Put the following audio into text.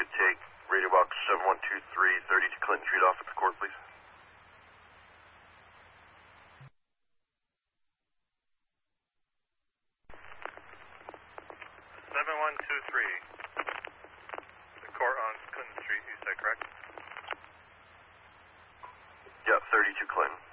could take radio box 7123, 32 Clinton Street off at the court, please. The court on Clinton Street, you said, correct? Yeah, 32 Clinton.